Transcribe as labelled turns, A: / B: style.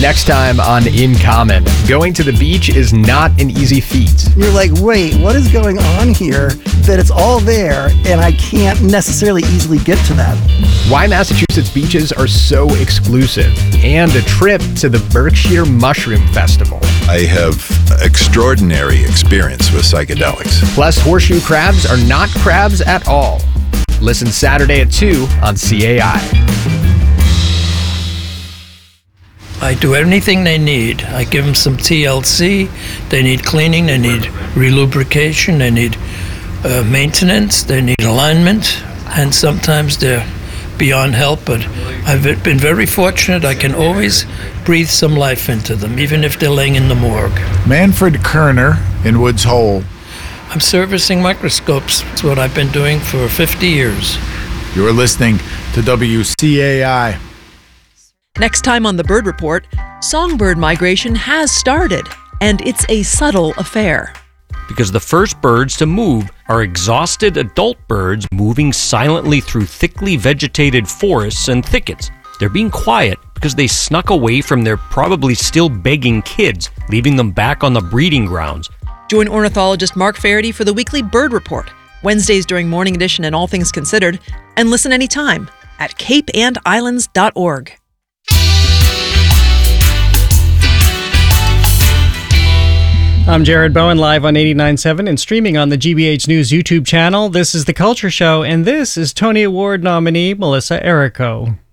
A: Next time on In Common, going to the beach is not an easy feat.
B: You're like, wait, what is going on here? That it's all there, and I can't necessarily easily get to that.
A: Why Massachusetts beaches are so exclusive, and a trip to the Berkshire Mushroom Festival.
C: I have extraordinary experience with psychedelics.
A: Plus, horseshoe crabs are not crabs at all. Listen Saturday at 2 on CAI.
D: I do anything they need. I give them some TLC. They need cleaning. They need relubrication. They need maintenance. They need alignment. And sometimes they're beyond help. But I've been very fortunate. I can always breathe some life into them, even if they're laying in the morgue.
E: Manfred Kerner in Woods Hole.
D: I'm servicing microscopes. It's what I've been doing for 50 years.
E: You're listening to WCAI.
F: Next time on the Bird Report, songbird migration has started, and it's a subtle affair.
G: Because the first birds to move are exhausted adult birds moving silently through thickly vegetated forests and thickets. They're being quiet because they snuck away from their probably still begging kids, leaving them back on the breeding grounds.
F: Join ornithologist Mark Faraday for the weekly Bird Report, Wednesdays during Morning Edition and All Things Considered, and listen anytime at capeandislands.org.
H: I'm Jared Bowen, live on 89.7 and streaming on the GBH News YouTube channel. This is The Culture Show, and this is Tony Award nominee Melissa Errico.